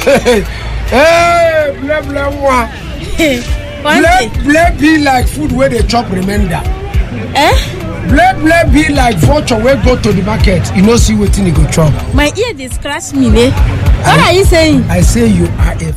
Hey, blah blah blah. Blah be like food where they chop remainder. Blah be like vulture where go to the market. You know see wetin you go chop. My ear dey scratch me, ne? What are you saying? I say you are a